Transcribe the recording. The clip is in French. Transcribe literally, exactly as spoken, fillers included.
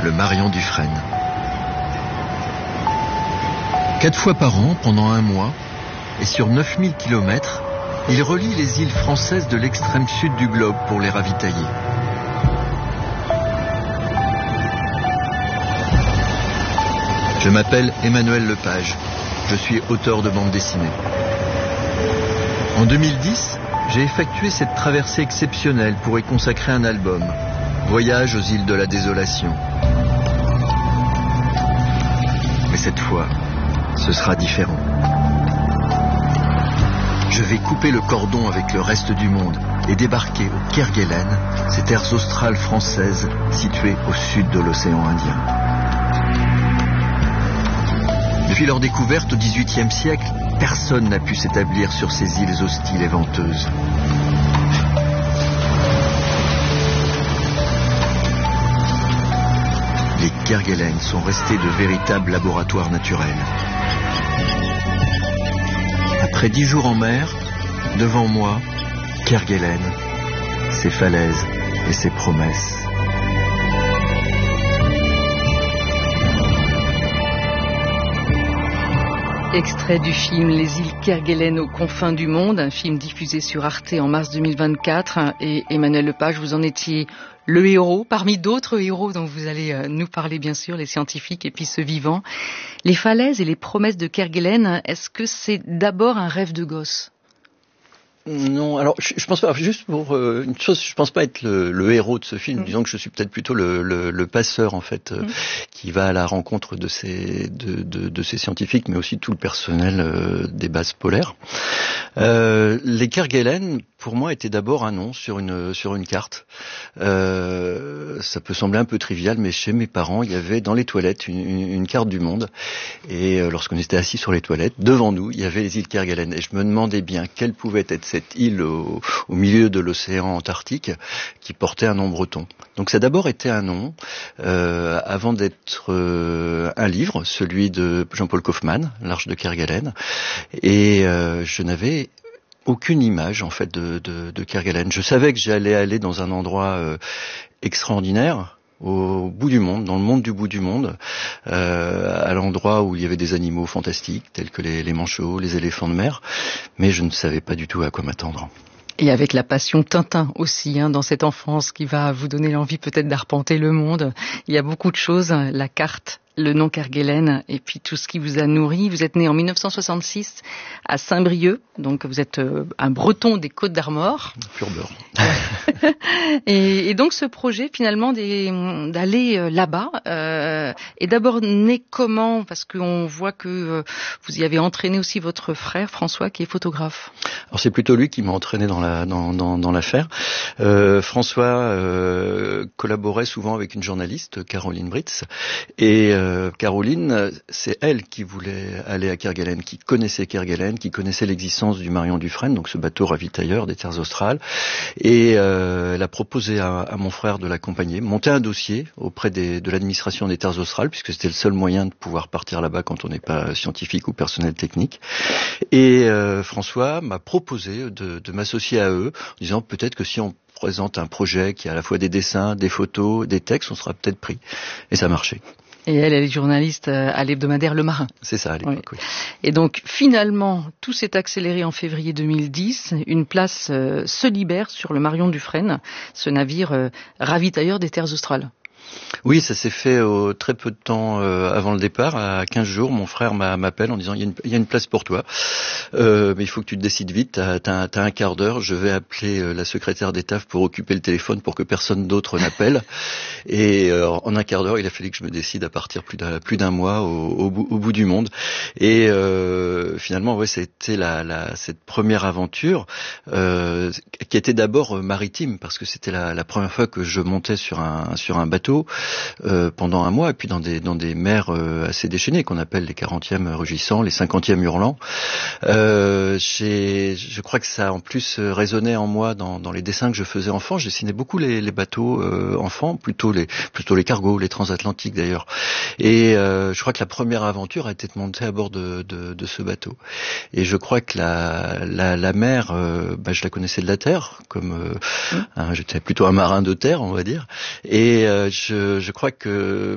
le Marion Dufresne. Quatre fois par an, pendant un mois, et sur neuf mille kilomètres, il relie les îles françaises de l'extrême sud du globe pour les ravitailler. Je m'appelle Emmanuel Lepage. Je suis auteur de bande dessinée. En deux mille dix, j'ai effectué cette traversée exceptionnelle pour y consacrer un album, Voyage aux îles de la désolation. Mais cette fois, ce sera différent. Je vais couper le cordon avec le reste du monde et débarquer au Kerguelen, ces terres australes françaises situées au sud de l'océan Indien. Depuis leur découverte au dix-huitième siècle, personne n'a pu s'établir sur ces îles hostiles et venteuses. Les Kerguelen sont restés de véritables laboratoires naturels. Après dix jours en mer, devant moi, Kerguelen, ses falaises et ses promesses. Extrait du film Les îles Kerguelen aux confins du monde, un film diffusé sur Arte en mars deux mille vingt-quatre. Et Emmanuel Lepage, vous en étiez le héros, parmi d'autres héros dont vous allez nous parler bien sûr, les scientifiques et puis ceux vivants. Les falaises et les promesses de Kerguelen, est-ce que c'est d'abord un rêve de gosse ? Non, alors je, je pense pas, juste pour euh, une chose, je pense pas être le, le héros de ce film, mmh. disons que je suis peut-être plutôt le, le, le passeur en fait, euh, mmh. qui va à la rencontre de ces, de, de, de ces scientifiques, mais aussi tout le personnel euh, des bases polaires. Euh, les Kerguelen, pour moi, étaient d'abord un nom sur une, sur une carte. Euh, ça peut sembler un peu trivial, mais chez mes parents, il y avait dans les toilettes une, une, une carte du monde, et euh, lorsqu'on était assis sur les toilettes, devant nous, il y avait les îles Kerguelen, et je me demandais bien quelle pouvait être cette cette île au, au milieu de l'océan Antarctique qui portait un nom breton. Donc ça a d'abord été un nom euh, avant d'être euh, un livre, celui de Jean-Paul Kaufmann, L'Arche de Kerguelen, et euh, je n'avais aucune image en fait de, de, de Kerguelen. Je savais que j'allais aller dans un endroit euh, extraordinaire, au bout du monde, dans le monde du bout du monde, euh, à l'endroit où il y avait des animaux fantastiques, tels que les, les manchots, les éléphants de mer, mais je ne savais pas du tout à quoi m'attendre. Et avec la passion Tintin aussi, hein, dans cette enfance qui va vous donner l'envie peut-être d'arpenter le monde. Il y a beaucoup de choses, la carte, le nom Kerguelen et puis tout ce qui vous a nourri. Vous êtes né en mille neuf cent soixante-six à Saint-Brieuc, donc vous êtes euh, un breton des Côtes d'Armor. Pur beurre. et, et donc ce projet finalement des, d'aller euh, là-bas euh, est d'abord né comment ? Parce qu'on voit que euh, vous y avez entraîné aussi votre frère François qui est photographe. Alors c'est plutôt lui qui m'a entraîné dans la dans dans, dans l'affaire. Euh, François euh, collaborait souvent avec une journaliste, Caroline Britz, et euh, Caroline, c'est elle qui voulait aller à Kerguelen, qui connaissait Kerguelen, qui connaissait l'existence du Marion Dufresne, donc ce bateau ravitailleur des terres australes, et euh, elle a proposé à, à mon frère de l'accompagner, monter un dossier auprès des, de l'administration des terres australes, puisque c'était le seul moyen de pouvoir partir là-bas quand on n'est pas scientifique ou personnel technique. Et euh, François m'a proposé de, de m'associer à eux, en disant peut-être que si on présente un projet qui a à la fois des dessins, des photos, des textes, on sera peut-être pris. Et ça a marché. Et elle, elle est journaliste à l'hebdomadaire Le Marin. C'est ça, à l'époque, oui. oui. Et donc, finalement, tout s'est accéléré en février deux mille dix. Une place euh, se libère sur le Marion Dufresne, ce navire euh, ravitailleur des terres australes. Oui, ça s'est fait euh, très peu de temps euh, avant le départ. À quinze jours, mon frère m'appelle en disant il y a une, il y a une place pour toi, euh, mais il faut que tu te décides vite. T'as, t'as, t'as un quart d'heure. Je vais appeler euh, la secrétaire d'État pour occuper le téléphone pour que personne d'autre n'appelle. Et euh, en un quart d'heure, il a fallu que je me décide à partir plus d'un, plus d'un mois au, au, bout, au bout du monde. Et euh, finalement, ouais, c'était la, la, cette première aventure euh, qui était d'abord maritime parce que c'était la, la première fois que je montais sur un sur un bateau. Euh, pendant un mois, et puis dans des dans des mers euh, assez déchaînées qu'on appelle les quarantièmes rugissants, les cinquantièmes hurlants. Euh, j'ai, je crois que ça en plus résonnait en moi dans, dans les dessins que je faisais enfant. Je dessinais beaucoup les, les bateaux euh, enfants, plutôt les plutôt les cargos, les transatlantiques d'ailleurs. Et euh, je crois que la première aventure a été de monter à bord de de, de ce bateau. Et je crois que la la, la mer, euh, bah, je la connaissais de la terre, comme euh, mmh. hein, j'étais plutôt un marin de terre, on va dire. Et euh, je Je, je crois que